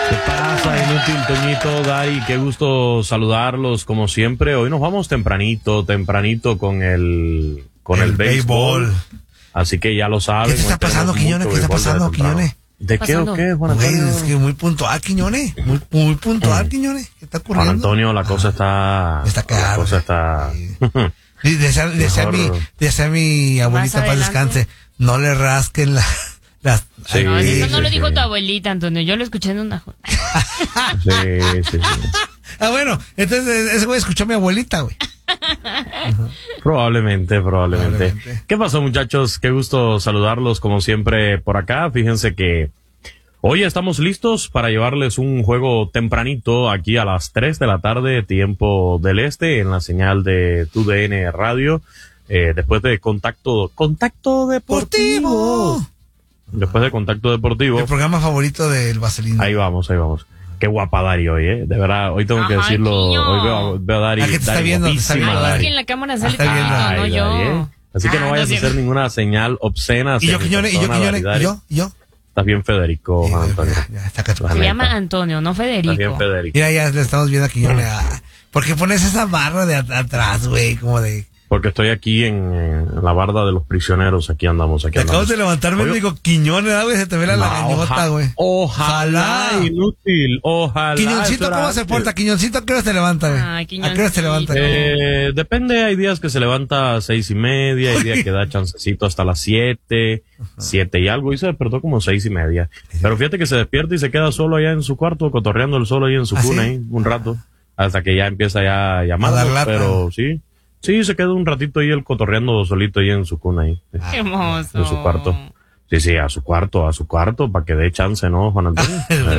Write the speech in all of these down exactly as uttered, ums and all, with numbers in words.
¿Qué pasa, inútil Toñito, Dari? Qué gusto saludarlos como siempre. Hoy nos vamos tempranito, tempranito con el con el, el béisbol. béisbol. Así que ya lo saben. ¿Qué te está pasando, Quiñones? ¿Qué está pasando, Quiñones? ¿De qué o qué, Juan Antonio? Güey, es que muy puntual, Quiñones. Muy, muy puntual, Quiñones. ¿Qué está ocurriendo? Juan Antonio, la cosa está... Está clara. La cosa está... Sí. Decía, decía, mi, decía mi abuelita para descanse, no le rasquen la... Las, sí, no, eso no sí, lo dijo sí. tu abuelita, Antonio. Yo lo escuché en una. Sí, sí, sí. Ah, bueno, entonces ese güey escuchó a mi abuelita, güey. Probablemente, probablemente, probablemente. ¿Qué pasó, muchachos? Qué gusto saludarlos como siempre por acá. Fíjense que hoy estamos listos para llevarles un juego tempranito aquí a las tres de la tarde, tiempo del este, en la señal de Tu D N Radio. Eh, después de Contacto, Contacto Deportivo. Deportivo. Después de Contacto Deportivo. El programa favorito del Vaselino. Ahí vamos, ahí vamos. Qué guapa Dari hoy, ¿eh? De verdad, hoy tengo Ajá, que decirlo. Niño. Hoy veo, veo a Dari. ¿A qué te está Dari viendo? Está viendo Ay, Dari. es que en la cámara sale está viendo. Ay, no Ay, yo. Dari, ¿eh? Así que ah, no vayas no, a hacer ninguna señal obscena. Y yo, Quiñones, y yo, Quiñones, y yo, y yo. Estás bien, Federico, sí, Antonio. Ya, ya, está Se llama Antonio, no Federico. Estás bien, Federico. Mira, ya le estamos viendo a Quiñones. ¿Por qué pones esa barra de at atrás, güey? Como de... Porque estoy aquí en, en la barda de los prisioneros. Aquí andamos. Aquí te andamos. acabas de levantarme y digo, Quiñones, güey, se te ve la no, lagañota, güey. Ojalá, ojalá, inútil, ojalá. Quiñoncito, ¿cómo se porta? Quiñoncito, ¿a qué hora se levanta, güey? Ay, ¿A qué hora se levanta? Eh, depende, hay días que se levanta a seis y media, hay días que da chancecito hasta las siete, siete y algo, y se despertó como seis y media. Pero fíjate que se despierta y se queda solo allá en su cuarto, cotorreando el solo ahí en su ¿Ah, cuna, sí? ahí, un rato, hasta que ya empieza ya a llamar. Pero sí. Sí, se queda un ratito ahí el cotorreando solito ahí en su cuna ahí. Qué hermoso. En su cuarto. Sí, sí, a su cuarto, a su cuarto, para que dé chance, ¿no, Juan Antonio?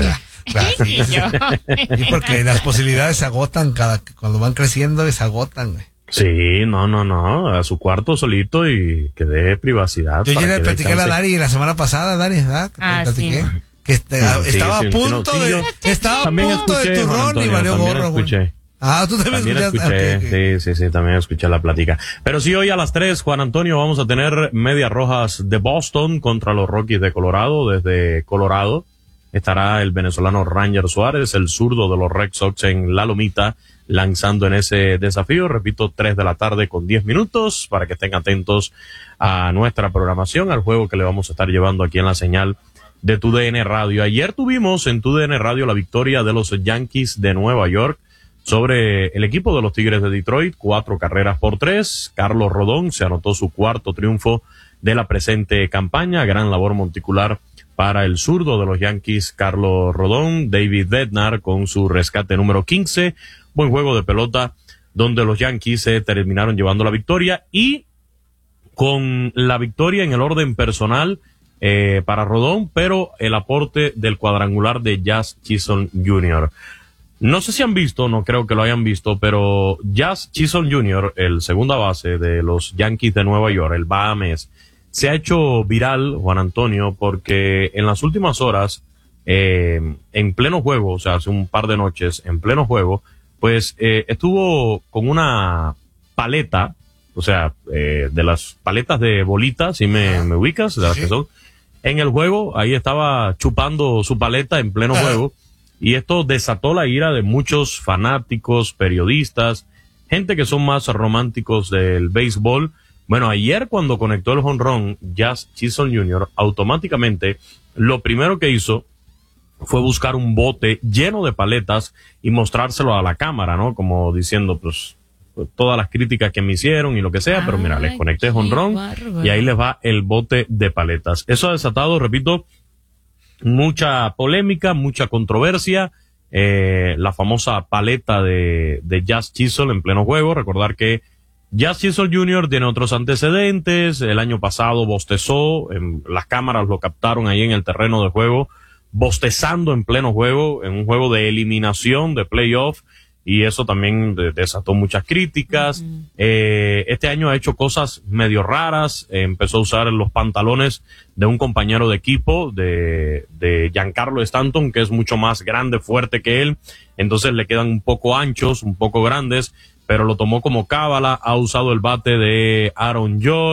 Y porque las posibilidades se agotan cada cuando van creciendo, se agotan, güey. Sí, no, no, no, a su cuarto solito y que dé privacidad. Yo ya le platiqué a la Dari la semana pasada, Dari, ¿verdad? Ah, sí. Que este, sí, estaba sí, a punto sí, no, sí, de, yo, estaba a también punto escuché, de turrón y valió gorro, güey. Ah, tú también, también escuché, okay, okay. sí, sí, sí, también escuché la plática. Pero sí, hoy a las tres, Juan Antonio, vamos a tener Medias Rojas de Boston contra los Rockies de Colorado. Desde Colorado estará el venezolano Ranger Suárez, el zurdo de los Red Sox en La Lomita, lanzando en ese desafío. Repito, tres de la tarde con diez minutos, para que estén atentos a nuestra programación, al juego que le vamos a estar llevando aquí en la señal de Tu D N Radio. Ayer tuvimos en Tu D N Radio la victoria de los Yankees de Nueva York sobre el equipo de los Tigres de Detroit, cuatro carreras por tres. Carlos Rodón se anotó su cuarto triunfo de la presente campaña. Gran labor monticular para el zurdo de los Yankees, Carlos Rodón. David Bednar con su rescate número quince. Buen juego de pelota donde los Yankees se terminaron llevando la victoria, y con la victoria en el orden personal eh, para Rodón, pero el aporte del cuadrangular de Jazz Chisholm junior No sé si han visto, no creo que lo hayan visto, pero Jazz Chisholm junior, el segunda base de los Yankees de Nueva York, el bahamés, se ha hecho viral, Juan Antonio, porque en las últimas horas, eh, en pleno juego, o sea, hace un par de noches, en pleno juego, pues eh, estuvo con una paleta, o sea, eh, de las paletas de bolitas, si me, me ubicas, de las que son, en el juego, ahí estaba chupando su paleta en pleno juego. Y esto desató la ira de muchos fanáticos, periodistas, gente que son más románticos del béisbol. Bueno, ayer cuando conectó el jonrón Jazz Chisholm junior, automáticamente lo primero que hizo fue buscar un bote lleno de paletas y mostrárselo a la cámara, ¿no? Como diciendo, pues, todas las críticas que me hicieron y lo que sea, Ay, pero mira, les conecté jonrón y ahí les va el bote de paletas. Eso ha desatado, repito, mucha polémica, mucha controversia, eh, la famosa paleta de, de Jazz Chisholm en pleno juego. Recordar que Jazz Chisholm junior tiene otros antecedentes. El año pasado bostezó, en, las cámaras lo captaron ahí en el terreno de juego, bostezando en pleno juego, en un juego de eliminación, de playoff, y eso también de, desató muchas críticas. Uh-huh. Eh, este año ha hecho cosas medio raras, eh, empezó a usar los pantalones de un compañero de equipo, de, de Giancarlo Stanton, que es mucho más grande, fuerte que él, entonces le quedan un poco anchos, un poco grandes, pero lo tomó como cábala. Ha usado el bate de Aaron Judge,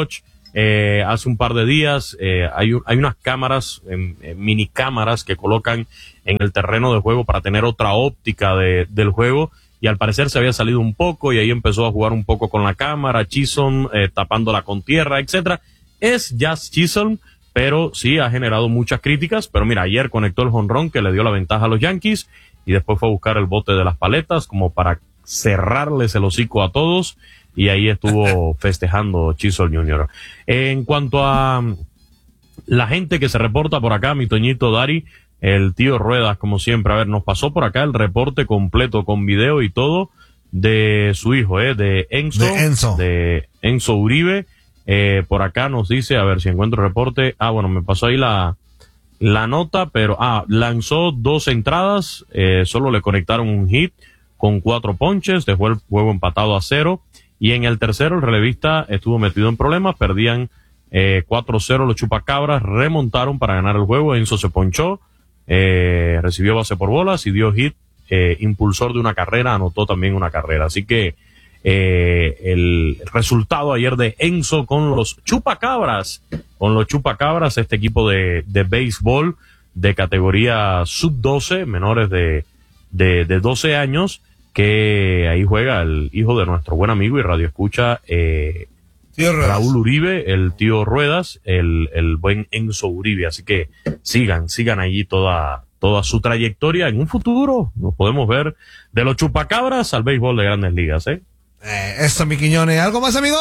eh, hace un par de días, eh, hay, hay unas cámaras, eh, eh, mini cámaras que colocan en el terreno de juego para tener otra óptica de, del juego, y al parecer se había salido un poco y ahí empezó a jugar un poco con la cámara, Chisholm eh, tapándola con tierra, etcétera. Es Jazz Chisholm, pero sí ha generado muchas críticas. Pero mira, ayer conectó el jonrón que le dio la ventaja a los Yankees y después fue a buscar el bote de las paletas como para cerrarles el hocico a todos, y ahí estuvo festejando Chisholm junior En cuanto a la gente que se reporta por acá, mi Toñito Dari, el tío Ruedas, como siempre, a ver, nos pasó por acá el reporte completo con video y todo de su hijo, eh, de Enzo, de Enzo, de Enzo Uribe. Eh, por acá nos dice, a ver si encuentro el reporte. Ah, bueno, me pasó ahí la, la nota, pero, ah, lanzó dos entradas, eh, solo le conectaron un hit con cuatro ponches, dejó el juego empatado a cero, y en el tercero el relevista estuvo metido en problemas, perdían eh, cuatro cero los Chupacabras, remontaron para ganar el juego. Enzo se ponchó, eh, recibió base por bolas y dio hit, eh, impulsor de una carrera, anotó también una carrera. Así que eh, el resultado ayer de Enzo con los Chupacabras, con los Chupacabras, este equipo de, de béisbol de categoría sub doce, menores de, de, de doce años, que ahí juega el hijo de nuestro buen amigo y radioescucha, eh, Raúl Uribe, el tío Ruedas, el, el buen Enzo Uribe. Así que sigan, sigan allí toda, toda su trayectoria. En un futuro nos podemos ver de los Chupacabras al béisbol de Grandes Ligas, ¿eh? eh eso, mi Quiñones. ¿Algo más, amigo?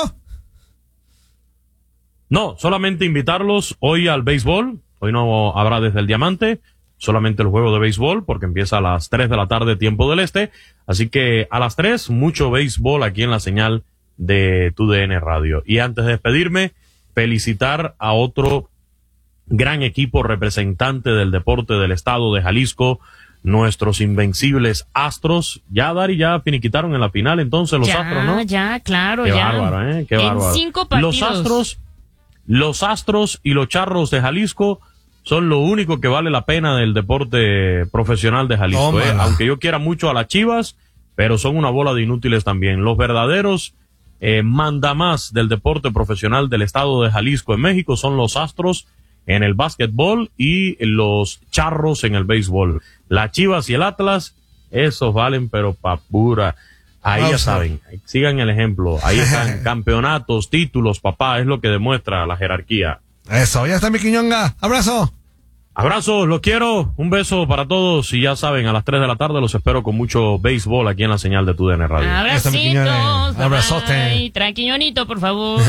No, solamente invitarlos hoy al béisbol. Hoy no habrá desde el Diamante, solamente el juego de béisbol, porque empieza a las tres de la tarde, tiempo del este. Así que a las tres, mucho béisbol aquí en la señal de Tu D N Radio. Y antes de despedirme, felicitar a otro gran equipo representante del deporte del estado de Jalisco, nuestros invencibles Astros. Ya, Dari, ya finiquitaron en la final entonces los ya, Astros, ¿no? Ya, claro, Qué ya. bárbaro, ¿eh? Qué en bárbaro. cinco partidos. Los Astros, los Astros y los Charros de Jalisco son lo único que vale la pena del deporte profesional de Jalisco, ¿eh? Aunque yo quiera mucho a las Chivas, pero son una bola de inútiles también. Los verdaderos eh, mandamás del deporte profesional del estado de Jalisco en México son los Astros en el básquetbol y los Charros en el béisbol. Las Chivas y el Atlas, esos valen pero pa' pura. Ahí Vamos ya saben, sigan el ejemplo. Ahí están campeonatos, títulos, papá, es lo que demuestra la jerarquía. Eso, ya está mi Quiñonga. Abrazo. Abrazos, los quiero, un beso para todos y ya saben, a las tres de la tarde los espero con mucho béisbol aquí en la señal de Tu D N Radio. Abracitos, abrazote. Tranquilonito, por favor.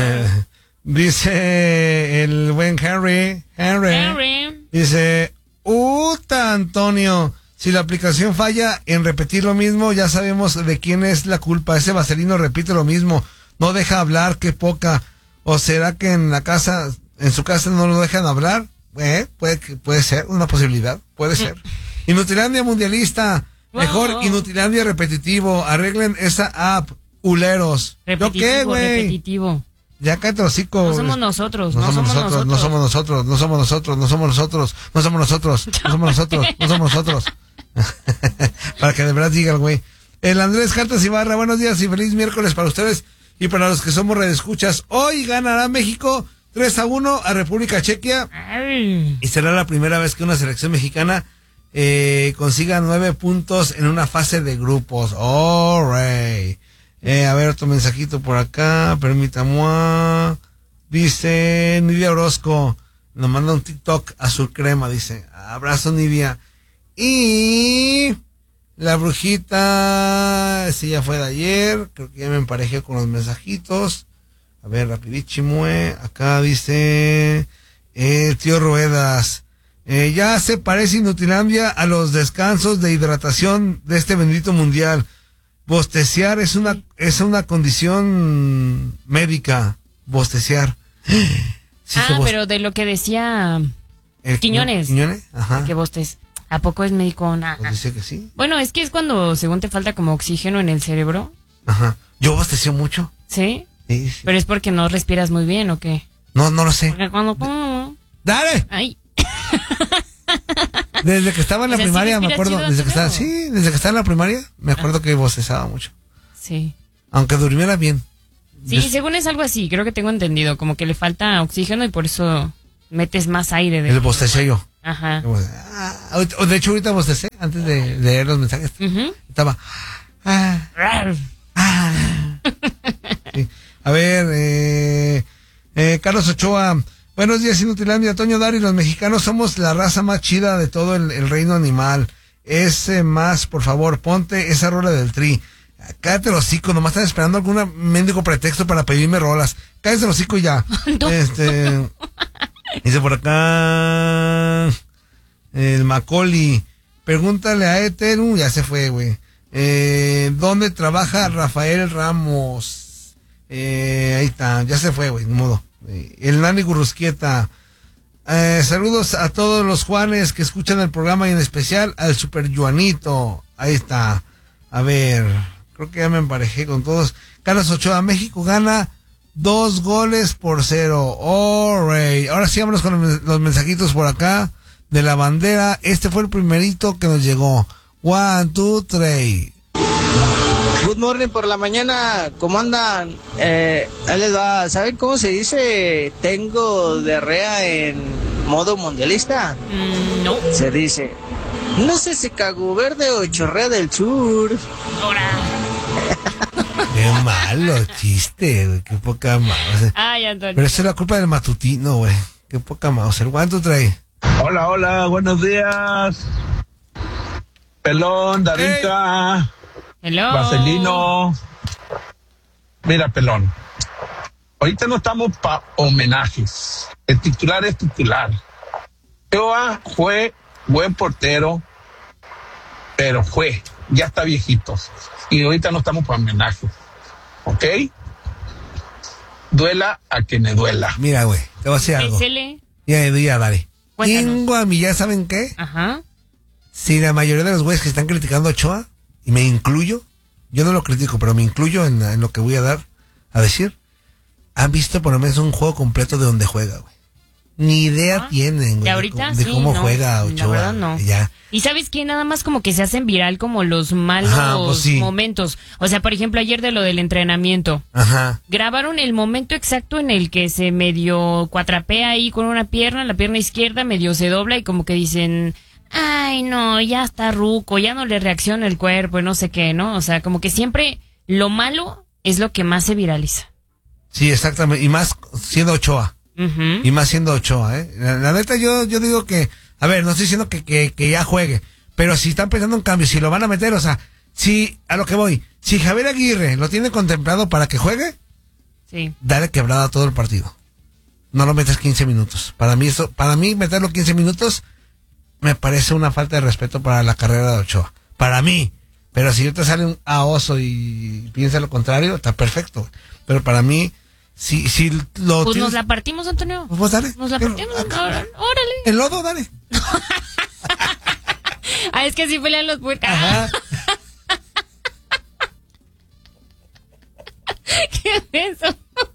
Dice el buen Henry, Henry, Henry. dice, Uta, Antonio, si la aplicación falla en repetir lo mismo, ya sabemos de quién es la culpa. Ese vaselino repite lo mismo, no deja hablar, qué poca. ¿O será que en la casa, en su casa no lo dejan hablar? Eh, puede, puede ser, una posibilidad, puede ser. Inutilandia mundialista, mejor wow. Inutilandia repetitivo, arreglen esa app, uleros. Repetitivo, ¿Yo qué, güey? Repetitivo. Ya cállate los hocico. No somos nosotros, no, no somos somos nosotros, nosotros. no somos nosotros, no somos nosotros, no somos nosotros, no somos nosotros, no somos nosotros, no somos nosotros. Para que de verdad diga el güey. El Andrés Cartas Ibarra, buenos días y feliz miércoles para ustedes y para los que somos redescuchas. Hoy ganará México tres a uno a República Chequia. Ay. Y será la primera vez que una selección mexicana eh, consiga nueve puntos en una fase de grupos. All right. Eh, a ver, otro mensajito por acá, permítame. Dice Nidia Orozco, nos manda un TikTok azul crema, dice, abrazo Nidia. Y la brujita, sí, ya fue de ayer, creo que ya me emparejé con los mensajitos. A ver, rapidísimo, eh. Acá dice, eh, tío Ruedas, eh, ya se parece Inutilandia a los descansos de hidratación de este bendito mundial. Bosteciar es una es una condición médica, bosteciar. Sí, ah, boste... pero de lo que decía el Quiñones. Quiñones, ajá. Que bostes. ¿A poco es médico? Nah. Pues dice que sí. Bueno, es que es cuando según te falta como oxígeno en el cerebro. Ajá. Yo bostecio mucho. ¿Sí? Sí, sí. Pero es porque no respiras muy bien, ¿o qué? No, no lo sé. Porque cuando... ¡Dale! ¡Ay! Desde que estaba en la o sea, primaria, sí me acuerdo, desde que estaba, sí, desde que estaba en la primaria, me acuerdo ah. que bostezaba mucho. Sí. Aunque durmiera bien. Sí, Des- según es algo así, creo que tengo entendido, como que le falta oxígeno y por eso metes más aire. De El bostecé yo. Ajá. Ah, ahorita- de hecho, ahorita bostecé antes de, de leer los mensajes. Ujú. Estaba. Ah, ah. Sí. A ver, eh, eh, Carlos Ochoa. Buenos días, Inutilandia. Toño Dari, los mexicanos somos la raza más chida de todo el, el reino animal. Ese más, por favor, ponte esa rola del Tri. Cállate los hocico, nomás están esperando algún mendigo pretexto para pedirme rolas. Cállate los hocico y ya. No. Este, dice por acá el Macaulay. Pregúntale a Eteru, ya se fue, güey. Eh, ¿Dónde trabaja Rafael Ramos? Eh, ahí está, ya se fue, güey, ni modo. Eh, el Nani Gurrusquieta. Eh, saludos a todos los Juanes que escuchan el programa y en especial al Super Juanito. Ahí está. A ver, creo que ya me emparejé con todos. Carlos Ochoa, México gana dos goles por cero. Alright. Ahora sí, vámonos con los, los mensajitos por acá de la bandera. Este fue el primerito que nos llegó. One, two, three. Good morning por la mañana, ¿cómo andan? Eh, ahí les va, ¿saben cómo se dice tengo diarrea en modo mundialista? Mm, no. Se dice, no sé si Cago Verde o Chorrea del Sur. Ahora. Qué malo chiste, güey. Qué poca mouse. Ay, Antonio. Pero eso es la culpa del matutino, güey. Qué poca mouse. One, two, three. Hola, hola, buenos días. Pelón, Darita, Hello. Vaselino. Mira, Pelón. Ahorita no estamos para homenajes. El titular es titular. Ochoa fue buen portero, pero fue, ya está viejito. Y ahorita no estamos para homenajes. ¿Ok? Duela a quien le duela. Mira, güey, te voy a decir algo. Pésele. Ya, ya, dale. Cuéntanos. Tengo a mí, ¿ya saben qué? Ajá. Si la mayoría de los güeyes que están criticando a Ochoa, y me incluyo, yo no lo critico, pero me incluyo en, en lo que voy a dar a decir, han visto por lo menos un juego completo de donde juega, güey. Ni idea Ah, tienen, güey, de de, ahorita cómo- de sí, cómo no, juega Ochoa. la verdad no. Ya. Y ¿sabes qué? Nada más como que se hacen viral como los malos Ajá, pues sí. momentos. O sea, por ejemplo, ayer de lo del entrenamiento. Ajá. Grabaron el momento exacto en el que se medio cuatrapea ahí con una pierna, la pierna izquierda medio se dobla y como que dicen, ay no, ya está ruco, ya no le reacciona el cuerpo y no sé qué, ¿no? O sea, como que siempre lo malo es lo que más se viraliza. Sí, exactamente. Y más siendo Ochoa. Ujú. Y más siendo Ochoa, ¿eh? La, la neta, yo, yo digo que, a ver, no estoy diciendo que, que, que ya juegue, pero si están pensando en cambio, si lo van a meter, o sea, si, a lo que voy, si Javier Aguirre lo tiene contemplado para que juegue, Sí. dale quebrada a todo el partido. No lo metes quince minutos. Para mí, eso, para mí, meterlo quince minutos me parece una falta de respeto para la carrera de Ochoa. Para mí. Pero si yo te sale un a oso y piensa lo contrario, está perfecto. Pero para mí, si, si lo Pues tienes- nos la partimos, Antonio. pues dale. Nos la Pero- partimos, Antonio. Órale. El lodo, dale. Ah, es que así pelean los puercas. Ajá. ¿Qué es eso?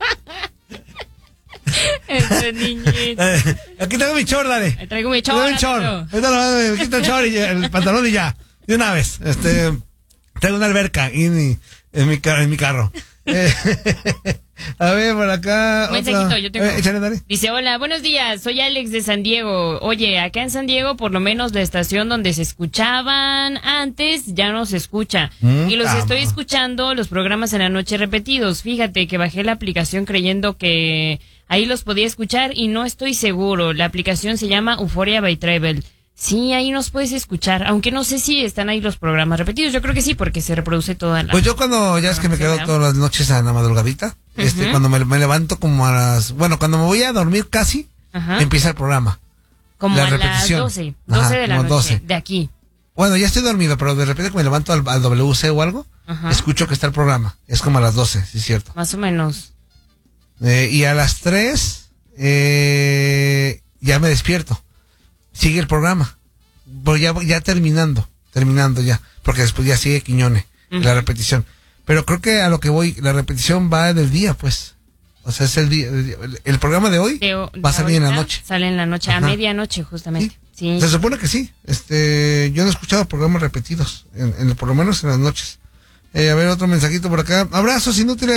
Ese niñito. Eh, aquí tengo mi short, dale. Ahí traigo mi Tengo mi chorro. short. Ahorita lo- me quito el short y el pantalón y ya. De una vez. Este, tengo una alberca y mi- en mi, ca- en mi carro. Eh, a ver, por acá. Un otra. mensajito, yo tengo. Eh, échale, dale. Dice, hola, buenos días, soy Alex de San Diego. Oye, acá en San Diego, por lo menos la estación donde se escuchaban antes ya no se escucha. Mm, y los ah, estoy ma. escuchando los programas en la noche repetidos. Fíjate que bajé la aplicación creyendo que ahí los podía escuchar y no estoy seguro. La aplicación se llama Euphoria by Travel. Sí, ahí nos puedes escuchar, aunque no sé si están ahí los programas repetidos. Yo creo que sí, porque se reproduce toda la... Pues yo cuando, ya es que me quedo todas las noches a la madrugadita, este, Ujú. cuando me, me levanto como a las, bueno, cuando me voy a dormir casi, Ajá. empieza el programa. Como la a las repetición. doce, doce Ajá, de la como noche, doce. de aquí. Bueno, ya estoy dormido, pero de repente que me levanto al, al W C o algo, Ajá. escucho que está el programa. Es como a las doce, sí es cierto. Más o menos. Eh, y a las tres, eh, ya me despierto. Sigue el programa. Pero ya, ya terminando, terminando ya. Porque después ya sigue Quiñone, Ujú. la repetición. Pero creo que a lo que voy, la repetición va del día, pues. O sea, es el día. El, el programa de hoy De- va a de salir en la ahorita noche. Sale en la noche, a Ajá. medianoche justamente. Sí. Se supone que sí. Este, yo no he escuchado programas repetidos, en, en- por lo menos en las noches. Eh, a ver, otro mensajito por acá. Abrazos inútiles.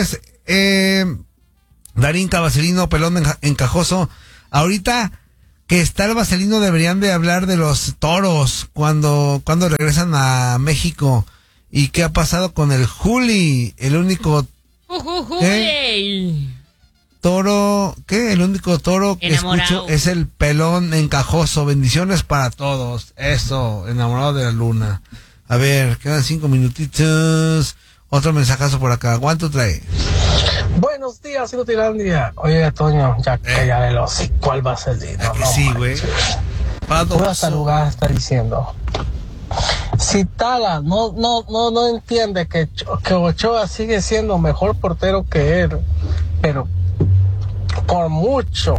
eh, Darinka, Vaselino, Pelón enja- Encajoso, ahorita que está el Vaselino deberían de hablar de los toros cuando, cuando regresan a México y qué ha pasado con el Juli, el único Ujujuy. toro, ¿qué? El único toro que Enamorado. escucho es el Pelón Encajoso. Bendiciones para todos. Eso, enamorado de la luna. A ver, quedan cinco minutitos. Otro mensajazo por acá. ¿Cuánto trae? Buenos días, Inutilandia. Oye, Toño, ya que ya de los ¿cuál va a ser? ¿A que sí, güey? Pura taruga está diciendo. Si Tala no, no, no, no entiende que, que Ochoa sigue siendo mejor portero que él, pero por mucho.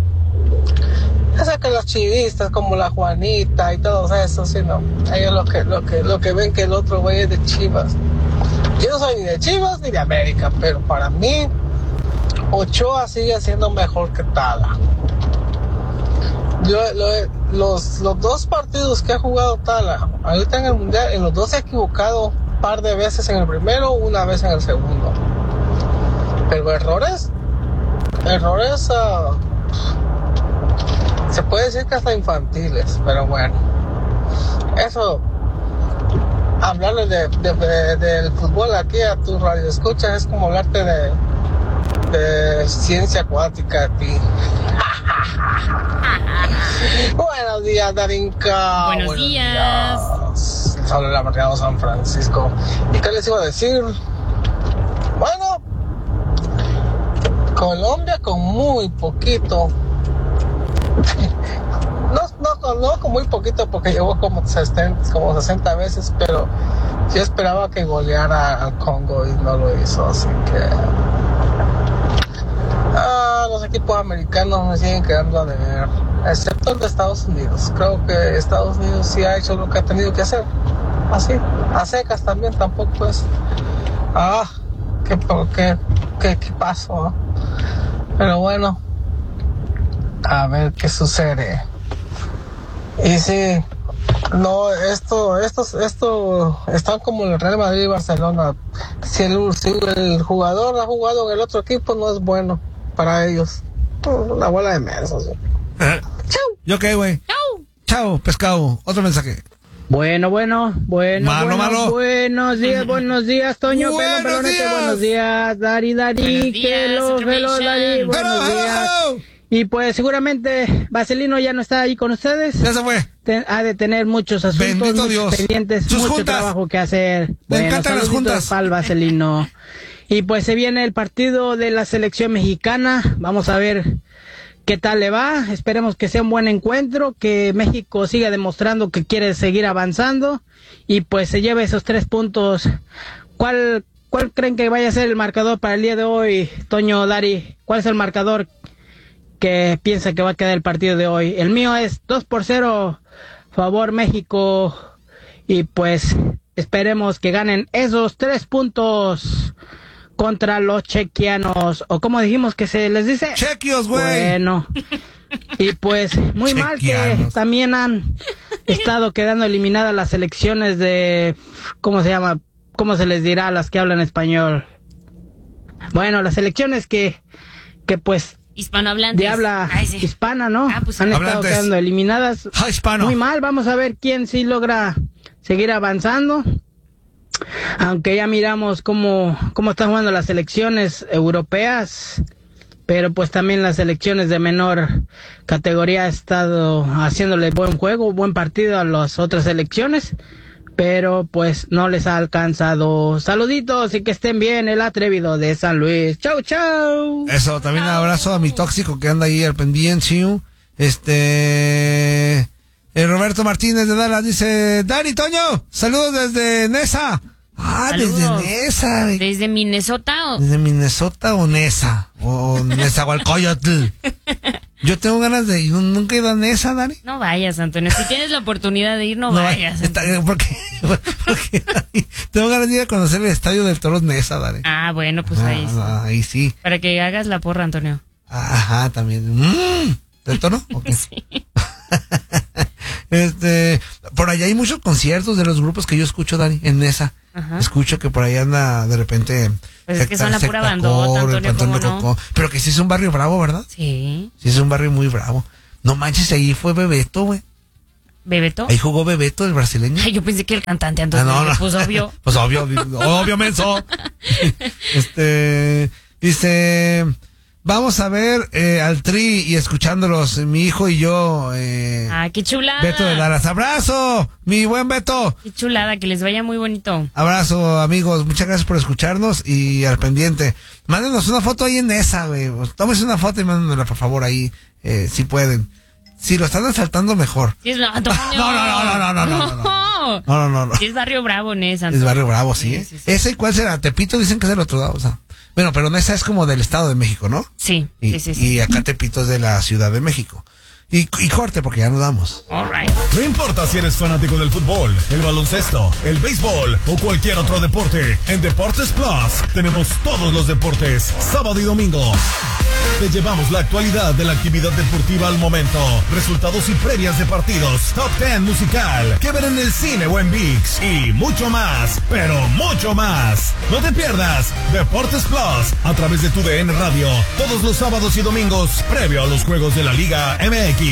Es que los chivistas como la Juanita y todos esos, ¿sí, no? Ellos lo que, lo que, lo que ven que el otro güey es de Chivas. Yo no soy ni de Chivas ni de América, pero para mí Ochoa sigue siendo mejor que Tala. Yo, lo, los, los dos partidos que ha jugado Tala, ahorita en el Mundial, en los dos se ha equivocado un par de veces en el primero, una vez en el segundo. Pero errores, errores, uh, se puede decir que hasta infantiles, pero bueno. Eso, hablarle de, de, de, del fútbol aquí a tu radio escuchas es como hablarte de, de ciencia acuática a ti. Buenos días, Darinka. Buenos, Buenos días. días. Sobre la barriada San Francisco. ¿Y qué les iba a decir? Bueno, Colombia con muy poquito. No, no, no con muy poquito porque llegó como sesenta, como sesenta veces, pero yo esperaba que goleara al Congo y no lo hizo, así que ah, los equipos americanos me siguen quedando a deber, excepto el de Estados Unidos. Creo que Estados Unidos sí ha hecho lo que ha tenido que hacer, así, a secas también, tampoco es ah, qué, qué, qué, qué pasó, pero bueno, a ver qué sucede. Y sí, no, esto, estos, esto, están como el Real Madrid y Barcelona. Si el, si el jugador ha jugado en el otro equipo, no es bueno para ellos. Una bola de mensos. ¿Eh? Chau. ¿Yo qué, güey? Chau. Chao, pescado. Otro mensaje. Bueno, bueno, bueno, malo, bueno, malo. buenos días, buenos días, Toño, buenos Pelón, Pelonete, días. buenos días, Dari, Dari, Buenos días, hello, hello, Dari, Information. buenos Hello, días. hello. Y pues seguramente Vaselino ya no está ahí con ustedes. Ya se fue. Te- ha de tener muchos asuntos, Bendito muchos Dios. pendientes, Sus mucho juntas. trabajo que hacer. Me Bueno, encantan las saluditos juntas. para el Vaselino. Y pues se viene el partido de la selección mexicana. Vamos a ver qué tal le va. Esperemos que sea un buen encuentro, que México siga demostrando que quiere seguir avanzando y pues se lleve esos tres puntos. ¿Cuál, cuál creen que vaya a ser el marcador para el día de hoy, Toño, Dari? ¿Cuál es el marcador que piensa que va a quedar el partido de hoy? El mío es dos por cero, favor México, y pues esperemos que ganen esos tres puntos contra los chequianos, o como dijimos que se les dice, Chequios, güey. bueno, y pues muy mal que Chequianos. también han estado quedando eliminadas las selecciones de, ¿cómo se llama? ¿Cómo se les dirá a las que hablan español? Bueno, las selecciones que, que pues Hispanohablantes. de habla Ay, sí. hispana, ¿no? Ah, pues, han estado hablantes. quedando eliminadas. Ah, hispano. Muy mal, vamos a ver quién sí logra seguir avanzando. Aunque ya miramos cómo, cómo están jugando las selecciones europeas, pero pues también las selecciones de menor categoría han estado haciéndole buen juego, buen partido a las otras selecciones, pero pues no les ha alcanzado. Saluditos y que estén bien, el atrevido de San Luis. Chau, chau. Eso, también un abrazo a mi tóxico que anda ahí al pendiente. Este... El Roberto Martínez de Dallas dice, Dari, Toño, saludos desde Nesa. Ah, Saludos. desde Nesa. güey. Desde Minnesota. o- ¿Desde Minnesota o Nesa? O Nezahualcóyotl. Yo tengo ganas de ir, nunca he ido a Nesa, Dari. No vayas, Antonio. Si tienes la oportunidad de ir, no, vayas. está- porque, porque Dari, tengo ganas de ir a conocer el estadio del Toros Nesa, Dari. Ah, bueno, pues ahí está. Ah, ahí sí. Para que hagas la porra, Antonio. Ajá, también. Mm, ¿del tono? Ok. Sí. Este, por allá hay muchos conciertos de los grupos que yo escucho, Dani, en esa. Ajá. Escucho que por ahí anda de repente. Pues es que son la pura bandota, Antonio, ¿cómo no? Pero que sí es un barrio bravo, ¿verdad? Sí. Sí es un barrio muy bravo. No manches, ahí fue Bebeto, güey. ¿Bebeto? Ahí jugó Bebeto, el brasileño. Ay, yo pensé que el cantante, Antonio. Ah, no, no. Pues obvio. Pues obvio, obvio, menso. Este, dice, vamos a ver eh, al Tri y escuchándolos, mi hijo y yo. Eh, ah, qué chulada. Beto de Dallas. ¡Abrazo, mi buen Beto! Qué chulada, que les vaya muy bonito. Abrazo, amigos. Muchas gracias por escucharnos y al pendiente. Mándenos una foto ahí en esa, güey. Tómense una foto y mándenosla, por favor, ahí, eh, si pueden. Si lo están asaltando, mejor. Sí, es no, Antonio. no, no, no, no, no, no, no, no, no, no, no, no. Sí, es Barrio Bravo, Nesa. Es Barrio Bravo, sí. sí, sí, sí. ¿Ese cuál será? Tepito dicen que es del otro lado, o sea. Bueno, pero Nesa es como del Estado de México, ¿no? Sí, y, sí, sí, sí. Y acá Tepito es de la Ciudad de México. Y, y corte, porque ya nos damos. All right. No importa si eres fanático del fútbol, el baloncesto, el béisbol o cualquier otro deporte, en Deportes Plus tenemos todos los deportes, sábado y domingo. Te llevamos la actualidad de la actividad deportiva al momento, resultados y previas de partidos, top ten musical, que ver en el cine o en ViX y mucho más, pero mucho más. No te pierdas Deportes Plus a través de tu D N Radio, todos los sábados y domingos, previo a los juegos de la Liga M X.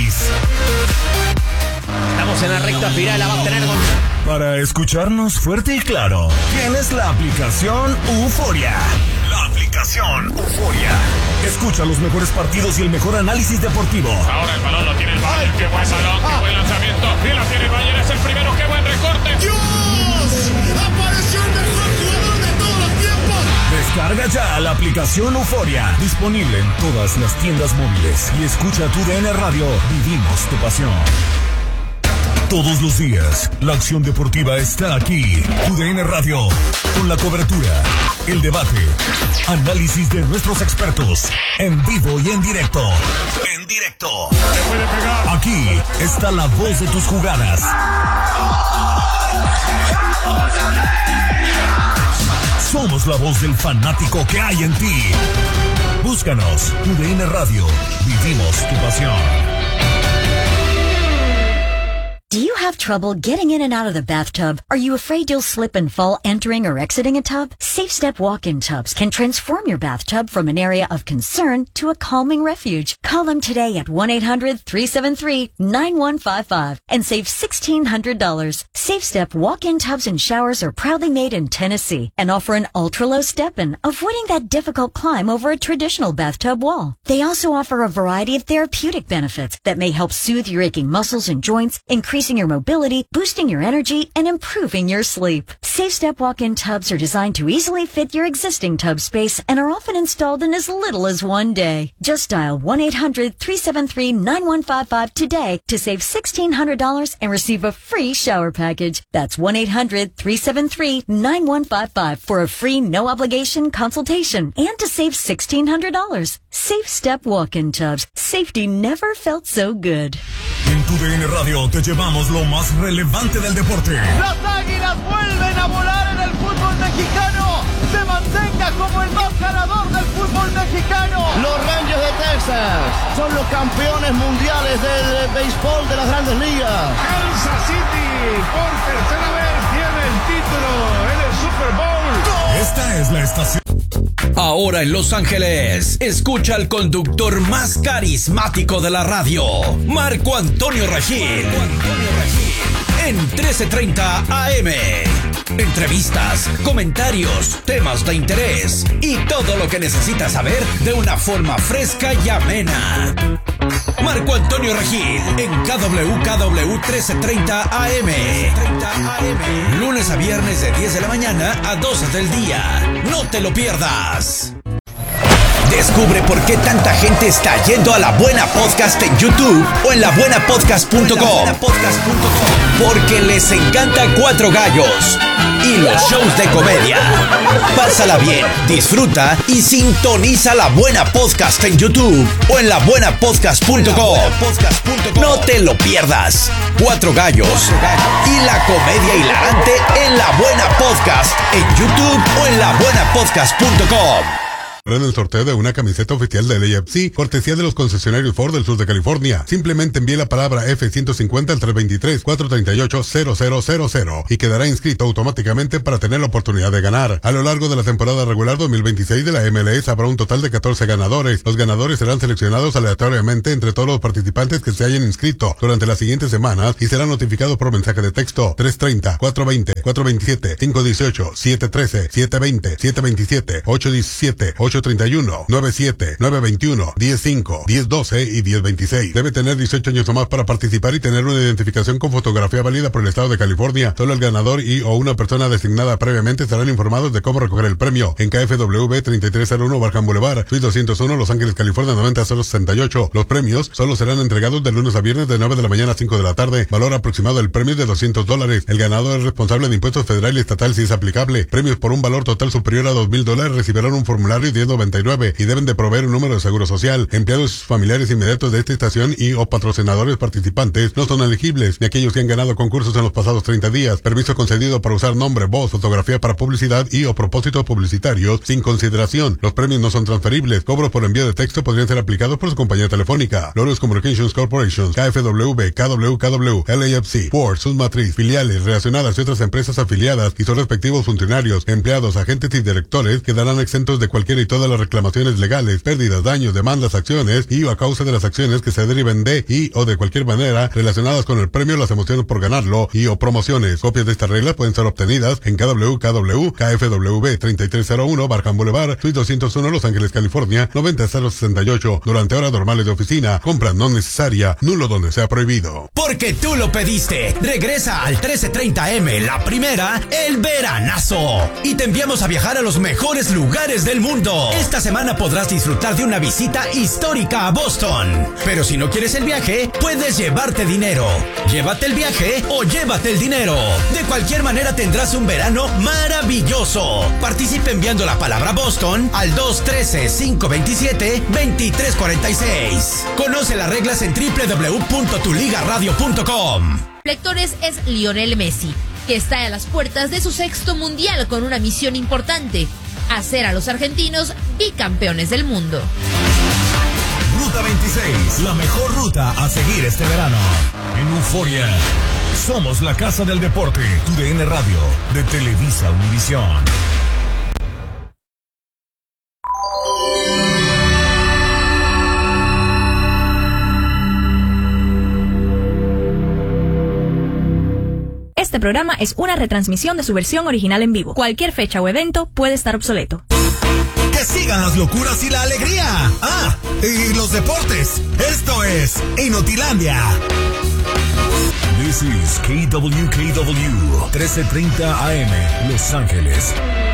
Estamos en la recta final, la va a tener con... Para escucharnos fuerte y claro, tienes la aplicación Euforia. La aplicación Euforia. Escucha los mejores partidos y el mejor análisis deportivo. Ahora el balón lo tiene el Bayern. Qué buen balón, qué buen lanzamiento. Y la tiene el Bayern, es el primero. Qué buen recorte. ¡Dios! ¡Apareció el mejor jugador de todos los tiempos! Descarga ya la aplicación Euforia. Disponible en todas las tiendas móviles. Y escucha tu D N Radio. Vivimos tu pasión. Todos los días, la acción deportiva está aquí. Tu D N Radio, con la cobertura, el debate, análisis de nuestros expertos, en vivo y en directo. En directo. Aquí está la voz de tus jugadas. Somos la voz del fanático que hay en ti. Búscanos, Tu D N Radio. Vivimos tu pasión. Do you have trouble getting in and out of the bathtub? Are you afraid you'll slip and fall entering or exiting a tub? Safe Step walk-in tubs can transform your bathtub from an area of concern to a calming refuge. Call them today at one eight hundred three seven three nine one five five and save sixteen hundred dollars. Safe Step walk-in tubs and showers are proudly made in Tennessee and offer an ultra-low step-in, avoiding that difficult climb over a traditional bathtub wall. They also offer a variety of therapeutic benefits that may help soothe your aching muscles and joints, increase your mobility, boosting your energy, and improving your sleep. Safe Step walk-in tubs are designed to easily fit your existing tub space and are often installed in as little as one day. Just dial one eight hundred three seven three nine one five five today to save sixteen hundred dollars and receive a free shower package. That's one eight hundred three seven three nine one five five for a free no-obligation consultation and to save sixteen hundred dollars. Safe Step walk-in tubs. Safety never felt so good. En Tu D N Radio te llevamos lo más relevante del deporte. Las Águilas vuelven a volar en el fútbol mexicano. Se mantenga como el más ganador del fútbol mexicano. Los Rangers de Texas son los campeones mundiales del béisbol de las Grandes Ligas. Kansas City por tercera vez tiene el título en el Super Bowl. Esta es la estación. Ahora en Los Ángeles, escucha al conductor más carismático de la radio, Marco Antonio Regil. Marco Antonio Regil. En trece treinta A M. Entrevistas, comentarios, temas de interés y todo lo que necesitas saber de una forma fresca y amena. Marco Antonio Regil en K W K W trece treinta A M. Lunes a viernes de diez de la mañana a doce del día. No te lo pierdas. Descubre por qué tanta gente está yendo a La Buena Podcast en YouTube o en la buena podcast punto com. Porque les encanta Cuatro Gallos y los shows de comedia. Pásala bien, disfruta y sintoniza La Buena Podcast en YouTube o en la buena podcast punto com. No te lo pierdas. Cuatro Gallos y la comedia hilarante en La Buena Podcast en YouTube o en la buena podcast punto com. En el sorteo de una camiseta oficial del A F C, cortesía de los concesionarios Ford del sur de California. Simplemente envíe la palabra F ciento cincuenta al tres dos tres, cuatro tres ocho, cero cero cero cero y quedará inscrito automáticamente para tener la oportunidad de ganar. A lo largo de la temporada regular dos mil veintiséis de la M L S habrá un total de catorce ganadores. Los ganadores serán seleccionados aleatoriamente entre todos los participantes que se hayan inscrito durante las siguientes semanas y serán notificados por mensaje de texto tres treinta, cuatro veinte, cuatro veintisiete, cinco dieciocho, siete trece, siete veinte, siete veintisiete, ocho diecisiete, ocho treinta y uno, nueve siete, nueve veintiuno, diez cinco, diez doce y diez veintiséis. Debe tener dieciocho años o más para participar y tener una identificación con fotografía válida por el estado de California. Solo el ganador y o una persona designada previamente estarán informados de cómo recoger el premio en K F W treinta y tres cero uno Barham Boulevard, Suite doscientos uno, Los Ángeles, California noventa cero sesenta y ocho. Los premios solo serán entregados de lunes a viernes de nueve de la mañana a cinco de la tarde. Valor aproximado del premio es de doscientos dólares. El ganador es responsable de impuestos federal y estatal si es aplicable. Premios por un valor total superior a dos mil dólares recibirán un formulario diez noventa y nueve y deben de proveer un número de seguro social. Empleados y sus familiares inmediatos de esta estación y o patrocinadores participantes no son elegibles, ni aquellos que han ganado concursos en los pasados treinta días. Permiso concedido para usar nombre, voz, fotografía para publicidad y o propósitos publicitarios sin consideración. Los premios no son transferibles. Cobros por envío de texto podrían ser aplicados por su compañía telefónica. Loros Communications Corporation, K F W, K W K W, L A F C, Ford, sus matriz, filiales, relacionadas y otras empresas afiliadas y sus respectivos funcionarios, empleados, agentes y directores quedarán exentos de cualquiera y todas las reclamaciones legales, pérdidas, daños, demandas, acciones y o a causa de las acciones que se deriven de y o de cualquier manera relacionadas con el premio, las emociones por ganarlo y o promociones. Copias de estas reglas pueden ser obtenidas en K W K W, K F W treinta y tres cero uno Barham Boulevard, Suite doscientos uno, Los Ángeles, California noventa cero sesenta y ocho durante horas normales de oficina. Compra no necesaria, nulo donde sea prohibido. Porque tú lo pediste. Regresa al trece treinta M, la primera, el veranazo. Y te enviamos a viajar a los mejores lugares del mundo. Esta semana podrás disfrutar de una visita histórica a Boston. Pero si no quieres el viaje, puedes llevarte dinero. Llévate el viaje o llévate el dinero. De cualquier manera tendrás un verano maravilloso. Participa enviando la palabra Boston al dos uno tres, cinco dos siete, dos tres cuatro seis. Conoce las reglas en doble u doble u doble u punto tu liga radio punto com. Reflectores es Lionel Messi, que está a las puertas de su sexto mundial con una misión importante: hacer a los argentinos bicampeones del mundo. Ruta veintiséis, la mejor ruta a seguir este verano. En Euforia, somos la casa del deporte, tu D N Radio, de Televisa Univisión. Este programa es una retransmisión de su versión original en vivo. Cualquier fecha o evento puede estar obsoleto. Que sigan las locuras y la alegría. Ah, y los deportes. Esto es Inutilandia. This is K W K W trece treinta A M, Los Ángeles.